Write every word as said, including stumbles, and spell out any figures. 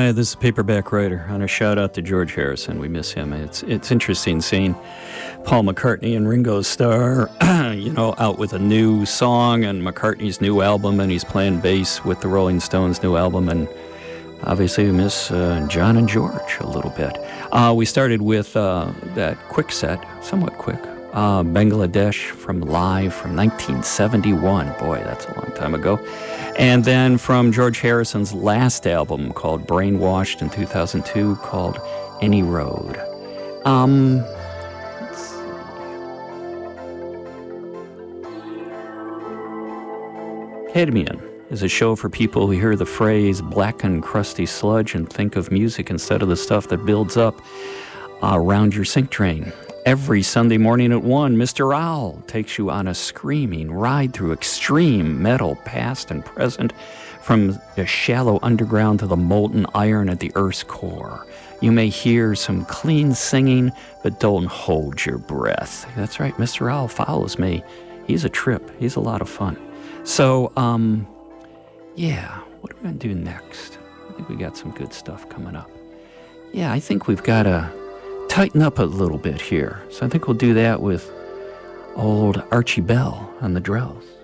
Hi, this is Paperback Writer, and a shout out to George Harrison. We miss him. It's it's interesting seeing Paul McCartney and Ringo Starr, you know, out with a new song and McCartney's new album, and he's playing bass with the Rolling Stones' new album, and obviously we miss uh, John and George a little bit. Uh, we started with uh, that quick set, somewhat quick, uh, Bangladesh from Live from nineteen seventy-one. Boy, that's a long time ago. And then from George Harrison's last album called Brainwashed in two thousand two, called Any Road. Um, let's see. Cadmium is a show for people who hear the phrase black and crusty sludge and think of music instead of the stuff that builds up uh, around your sink drain. Every Sunday morning at one, Mister Owl takes you on a screaming ride through extreme metal, past and present, from the shallow underground to the molten iron at the Earth's core. You may hear some clean singing, but don't hold your breath. That's right, Mister Owl follows me. He's a trip. He's a lot of fun. So, um, yeah, what are we going to do next? I think we got some good stuff coming up. Yeah, I think we've got to tighten up a little bit here. So I think we'll do that with old Archie Bell on the drells.